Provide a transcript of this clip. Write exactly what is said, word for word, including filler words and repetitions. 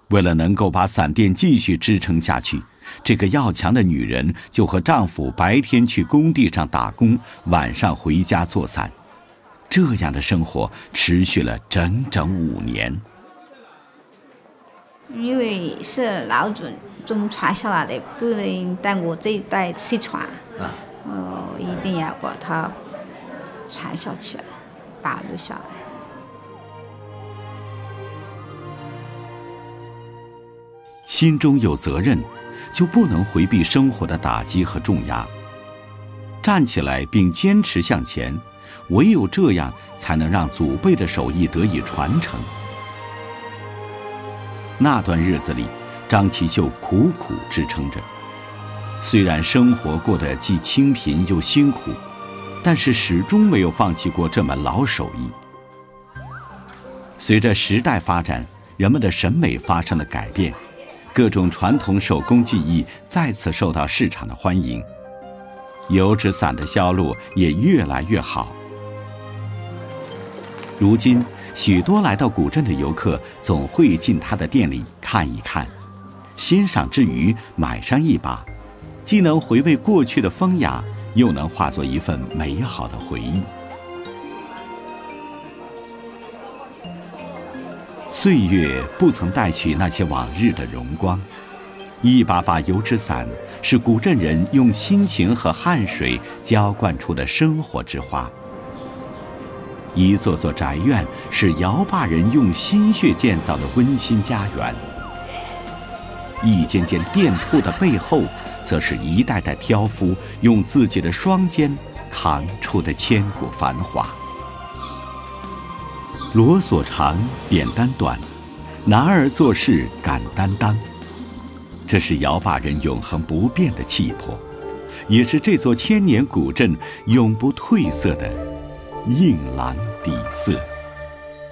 为了能够把伞店继续支撑下去，这个要强的女人就和丈夫白天去工地上打工，晚上回家做伞。这样的生活持续了整整五年。 因为是老祖宗传下来的，不能带我这一代失传，啊，呃，一定要把它传下去，保留下来。 心中有责任，就不能回避生活的打击和重压，站起来并坚持向前，唯有这样才能让祖辈的手艺得以传承。那段日子里，张其秀苦苦支撑着，虽然生活过得既清贫又辛苦，但是始终没有放弃过这门老手艺。随着时代发展，人们的审美发生了改变，各种传统手工技艺再次受到市场的欢迎，油纸伞的销路也越来越好。如今，许多来到古镇的游客总会进他的店里看一看，欣赏之余买上一把，既能回味过去的风雅，又能化作一份美好的回忆。岁月不曾带去那些往日的荣光，一把把油纸伞是古镇人用辛勤和汗水浇灌出的生活之花，一座座宅院是姚坝人用心血建造的温馨家园，一间间店铺的背后，则是一代代挑夫用自己的双肩扛出的千古繁华。罗所长，扁担短，男儿做事敢担当，这是姚坝人永恒不变的气魄，也是这座千年古镇永不褪色的硬朗底色。